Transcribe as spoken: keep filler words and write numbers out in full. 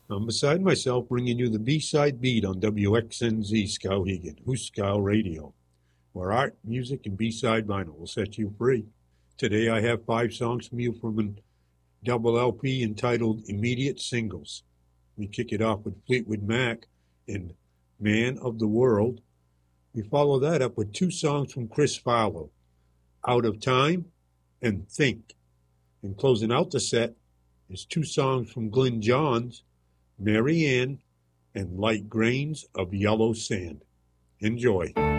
I'm beside myself bringing you the B-side beat on W X N Z Skowhegan, Hooskow Radio, where art, music, and B-side vinyl will set you free. Today I have five songs from you from a double L P entitled Immediate Singles. We kick it off with Fleetwood Mac and Man of the World. We follow that up with two songs from Chris Farlowe, Out of Time and Think. And closing out the set is two songs from Glyn Johns, Mary Ann, and Light Grains of Yellow Sand. Enjoy.